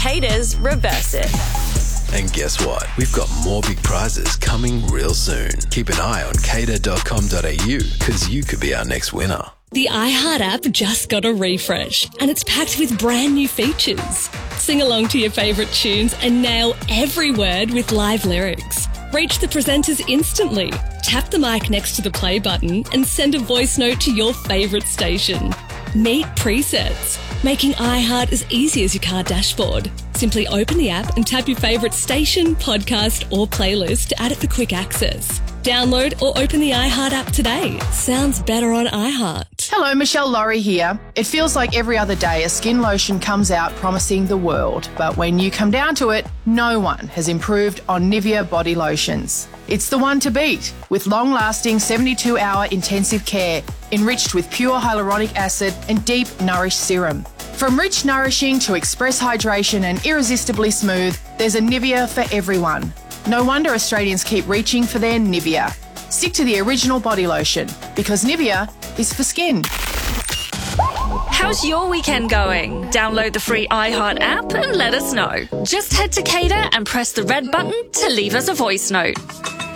Cater's Reverse It. And guess what? We've got more big prizes coming real soon. Keep an eye on cater.com.au because you could be our next winner. The iHeart app just got a refresh and it's packed with brand new features. Sing along to your favourite tunes and nail every word with live lyrics. Reach the presenters instantly. Tap the mic next to the play button and send a voice note to your favourite station. Meet presets, making iHeart as easy as your car dashboard. Simply open the app and tap your favourite station, podcast or playlist to add it for quick access. Download or open the iHeart app today. Sounds better on iHeart. Hello, Michelle Laurie here. It feels like every other day a skin lotion comes out promising the world, but when you come down to it, no one has improved on Nivea body lotions. It's the one to beat, with long-lasting 72-hour intensive care, enriched with pure hyaluronic acid and deep nourished serum. From rich nourishing to express hydration and irresistibly smooth, there's a Nivea for everyone. No wonder Australians keep reaching for their Nivea. Stick to the original body lotion, because Nivea is for skin. How's your weekend going? Download the free iHeart app and let us know. Just head to Cater and press the red button to leave us a voice note.